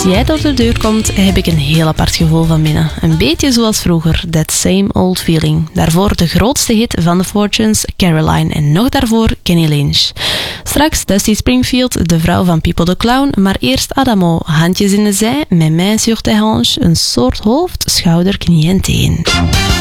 jij door de deur komt, heb ik een heel apart gevoel van binnen. Een beetje zoals vroeger, That Same Old Feeling. Daarvoor de grootste hit van The Fortunes, Caroline. En nog daarvoor Kenny Lynch. Straks Dusty Springfield, de vrouw van Pippo de Clown. Maar eerst Adamo, handjes in de zij, met mains sur tes hanches, een soort hoofd, schouder, knie en teen.